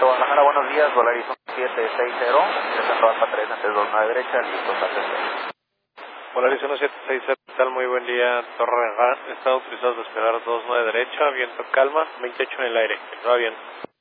Guadalajara, buenos días, Volaris 1760, ingresando Alfa 3 antes 29 derecha, listo, ATC. Volaris 1760, ¿qué tal? Muy buen día, Torre Está autorizado a despegar 29 derecha, viento calma, 28 en el aire, va bien.